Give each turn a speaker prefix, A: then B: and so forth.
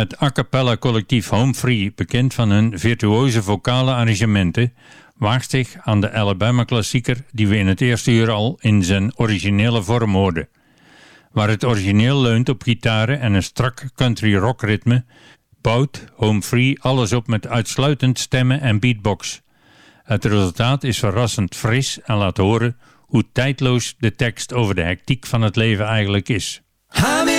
A: Het a cappella collectief Home Free, bekend van hun virtuoze vocale arrangementen, waagt zich aan de Alabama-klassieker die we in het eerste uur al in zijn originele vorm hoorden. Waar het origineel leunt op gitaren en een strak country rock ritme, bouwt Home Free alles op met uitsluitend stemmen en beatbox. Het resultaat is verrassend fris en laat horen hoe tijdloos de tekst over de hectiek van het leven eigenlijk is.